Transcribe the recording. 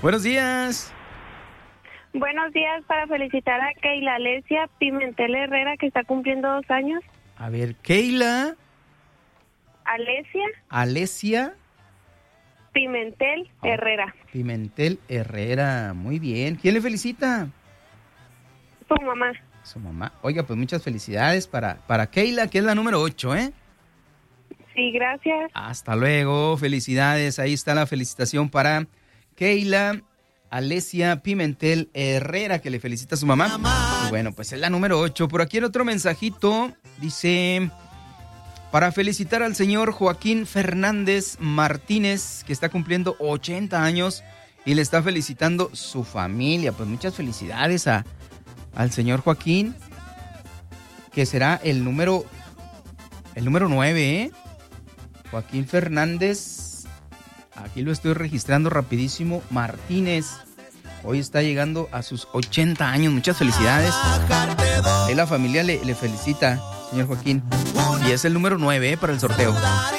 Buenos días. Buenos días, para felicitar a Keila Alesia Pimentel Herrera, que está cumpliendo 2 años. A ver, Keila. Alesia Pimentel Herrera. Pimentel Herrera, muy bien. ¿Quién le felicita? Su mamá. Su mamá. Oiga, pues muchas felicidades para Keila, que es la número 8, ¿eh? Sí, gracias. Hasta luego, felicidades. Ahí está la felicitación para Keila Alesia Pimentel Herrera, que le felicita a su mamá. Y bueno, pues es la número 8. Por aquí el otro mensajito dice: para felicitar al señor Joaquín Fernández Martínez, que está cumpliendo 80 años y le está felicitando su familia. Pues muchas felicidades al señor Joaquín, que será el número 9, ¿eh? Joaquín Fernández, aquí lo estoy registrando rapidísimo, Martínez. Hoy está llegando a sus 80 años. Muchas felicidades. Ahí la familia le felicita, señor Joaquín. Y es el número 9, para el sorteo.